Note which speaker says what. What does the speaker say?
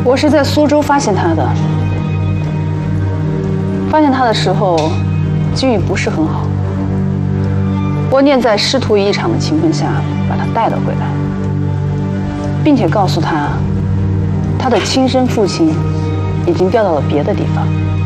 Speaker 1: 我是在苏州发现他的。发现他的时候，机遇不是很好。我念在师徒一场的情分下，把他带了回来，并且告诉他，他的亲生父亲已经调到了别的地方。